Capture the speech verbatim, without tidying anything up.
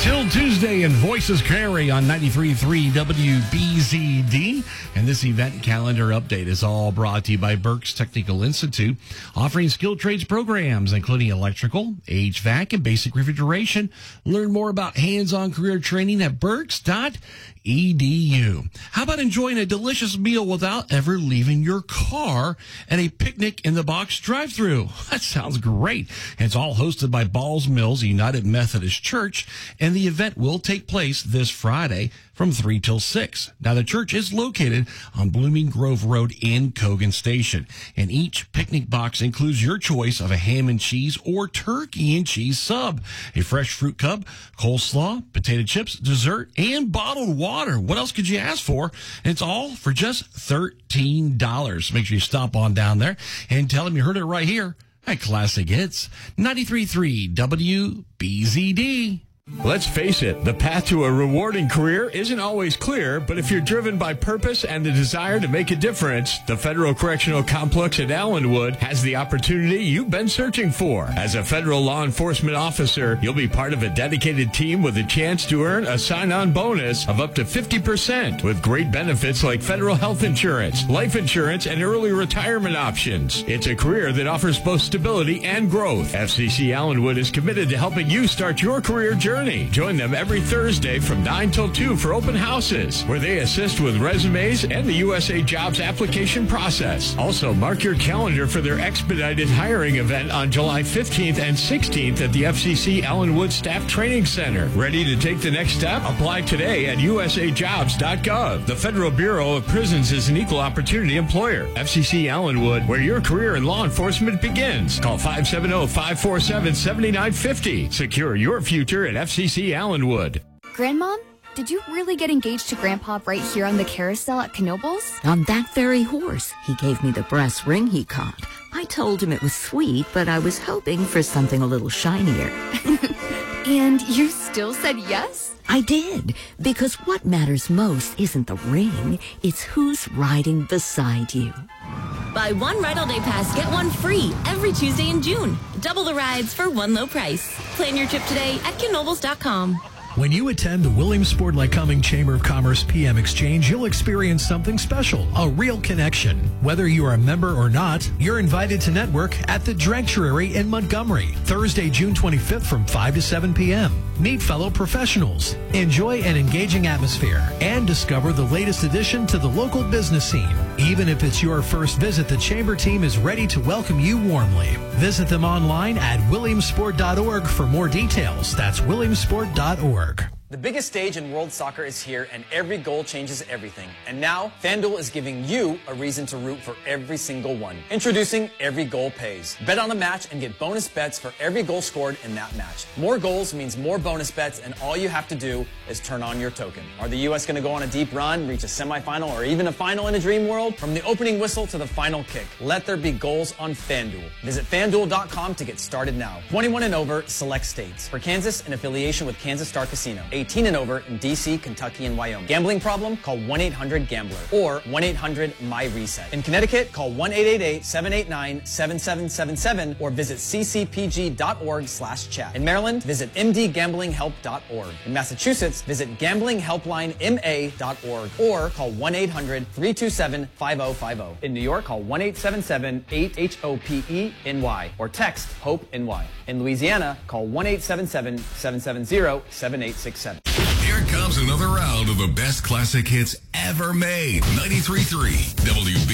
Till Tuesday and Voices Carry on ninety-three point three W B Z D. And this event calendar update is all brought to you by Berks Technical Institute, offering skilled trades programs, including electrical, H V A C, and basic refrigeration. Learn more about hands-on career training at berks dot e d u. How about enjoying a delicious meal without ever leaving your car at a picnic in the box drive-thru? That sounds great. It's all hosted by Balls Mills United Methodist Church, and the event will take place this Friday from three till six. Now, the church is located on Blooming Grove Road in Cogan Station, and each picnic box includes your choice of a ham and cheese or turkey and cheese sub, a fresh fruit cup, coleslaw, potato chips, dessert, and bottled water. What else could you ask for? And it's all for just thirteen dollars. Make sure you stop on down there and tell them you heard it right here at Classic Hits ninety-three point three W B Z D. Let's face it, the path to a rewarding career isn't always clear, but if you're driven by purpose and the desire to make a difference, the Federal Correctional Complex at Allenwood has the opportunity you've been searching for. As a federal law enforcement officer, you'll be part of a dedicated team with a chance to earn a sign-on bonus of up to fifty percent with great benefits like federal health insurance, life insurance, and early retirement options. It's a career that offers both stability and growth. F C C Allenwood is committed to helping you start your career journey. Join them every Thursday from nine till two for open houses, where they assist with resumes and the U S A Jobs application process. Also, mark your calendar for their expedited hiring event on July fifteenth and sixteenth at the F C C Allenwood Staff Training Center. Ready to take the next step? Apply today at u s a jobs dot gov. The Federal Bureau of Prisons is an equal opportunity employer. F C C Allenwood, where your career in law enforcement begins. Call five seven zero, five four seven, seven nine five zero. Secure your future at F C C Allenwood. Grandmom, did you really get engaged to Grandpa right here on the carousel at Knoebels? On that very horse. He gave me the brass ring he caught. I told him it was sweet, but I was hoping for something a little shinier. And you still said yes? I did, because what matters most isn't the ring, it's who's riding beside you. Buy one Ride All Day Pass, get one free every Tuesday in June. Double the rides for one low price. Plan your trip today at knoebels dot com. When you attend the Williamsport Lycoming Chamber of Commerce P M Exchange, you'll experience something special, a real connection. Whether you are a member or not, you're invited to network at the Drectuary in Montgomery, Thursday, June twenty-fifth from five to seven p.m. Meet fellow professionals, enjoy an engaging atmosphere, and discover the latest addition to the local business scene. Even if it's your first visit, the Chamber team is ready to welcome you warmly. Visit them online at williamsport dot org for more details. That's williamsport dot org. The biggest stage in world soccer is here, and every goal changes everything. And now, FanDuel is giving you a reason to root for every single one. Introducing Every Goal Pays. Bet on the match and get bonus bets for every goal scored in that match. More goals means more bonus bets, and all you have to do is turn on your token. Are the U S going to go on a deep run, reach a semifinal, or even a final in a dream world? From the opening whistle to the final kick, let there be goals on FanDuel. Visit FanDuel dot com to get started now. twenty-one and over, select states. For Kansas, in affiliation with Kansas Star Casino. eighteen and over in D C, Kentucky, and Wyoming. Gambling problem? Call one eight hundred gambler or one eight hundred my reset. In Connecticut, call one eight eight eight, seven eight nine, seven seven seven seven or visit c c p g dot org slash chat. In Maryland, visit m d gambling help dot org. In Massachusetts, visit gambling helpline m a dot org or call one eight hundred, three two seven, five oh five oh. In New York, call one eight seven seven, eight H O P E N Y or text HOPE-N-Y. In Louisiana, call one eight seven seven, seven seven zero, seven eight six seven. Here comes another round of the best classic hits ever made. ninety-three point three W B